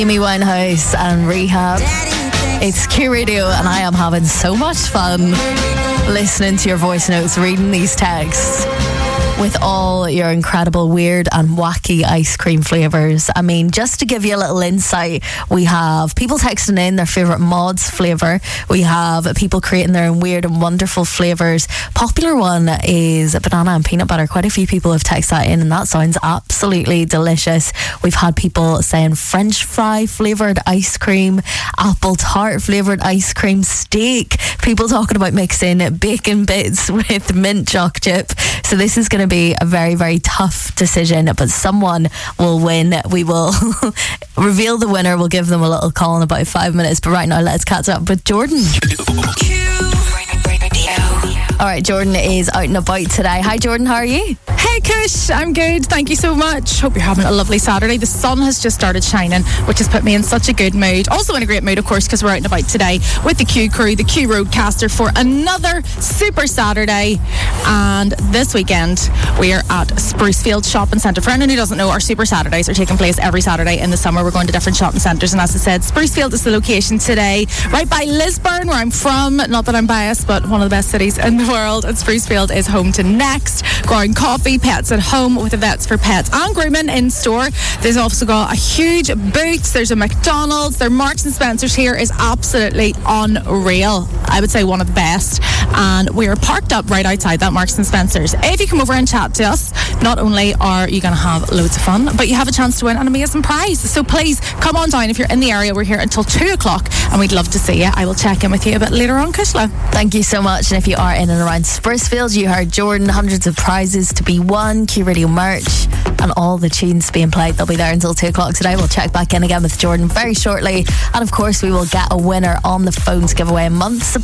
Amy Winehouse and Rehab. It's Q Radio and I am having so much fun listening to your voice notes, reading these texts with all your incredible weird and wacky ice cream flavours. I mean, just to give you a little insight, we have people texting in their favourite Mods flavour. We have people creating their own weird and wonderful flavours. Popular one is banana and peanut butter. Quite a few people have texted that in and that sounds absolutely delicious. We've had people saying French fry flavoured ice cream, apple tart flavoured ice cream, steak. People talking about mixing bacon bits with mint choc chip. So this is going to be a very, very tough decision, but someone will win. We will reveal the winner. We'll give them a little call in about 5 minutes. But right now, let's catch up with Jordan. All right, Jordan is out and about today. Hi, Jordan. How are you? Hey, Kush. I'm good. Thank you so much. Hope you're having a lovely Saturday. The sun has just started shining, which has put me in such a good mood. Also in a great mood, of course, because we're out and about today with the Q crew, the Q Roadcaster, for another super Saturday. And this weekend, we are at Sprucefield Shopping Centre. For anyone who doesn't know, our super Saturdays are taking place every Saturday in the summer. We're going to different shopping centres. And as I said, Sprucefield is the location today, right by Lisburn, where I'm from. Not that I'm biased, but one of the best cities in the world. And Sprucefield is home to Next, Growing Coffee, Pets at Home, with the Vets for Pets and Grooming in store. There's also got a huge Boots. There's a McDonald's. Their Marks and Spencer's here is absolutely unreal. I would say one of the best. And we are parked up right outside that Marks and Spencer's. If you come over and chat to us, not only are you going to have loads of fun, but you have a chance to win an amazing prize. So please come on down if you're in the area. We're here until 2 o'clock and we'd love to see you. I will check in with you a bit later on, Kushla. Thank you so much. And if you are in and around Sprucefield, you heard Jordan, hundreds of prizes to be won, Q Radio merch and all the tunes being played. They'll be there until 2 o'clock today. We'll check back in again with Jordan very shortly. And of course we will get a winner on the phone to give away a month's